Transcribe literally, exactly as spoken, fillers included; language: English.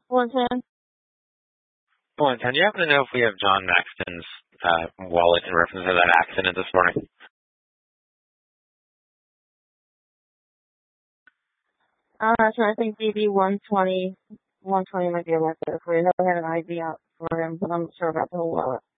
one ten. One ten. Do you happen to know if we have John Maxton's uh, wallet in reference to that accident this morning? I'm not sure. I think D D one twenty, one twenty might be a record for you. I never had an I D out for him, but I'm not sure about the whole wallet.